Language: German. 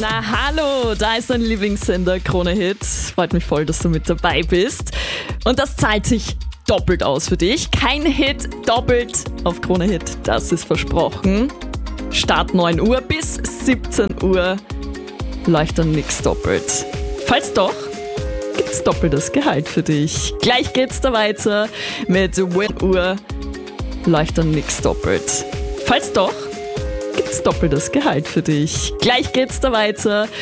Na hallo, da ist dein Lieblingssender Krone Hit. Freut mich voll, dass du mit dabei bist. Und das zahlt sich doppelt aus für dich. Kein Hit, doppelt auf Krone Hit, das ist versprochen. Start 9 Uhr bis 17 Uhr läuft dann nix doppelt. Falls doch, gibt's doppeltes Gehalt für dich. Gleich geht's da weiter mit Win Uhr läuft dann nix doppelt. Falls doch, gibt's doppeltes Gehalt für dich. Gleich geht's da weiter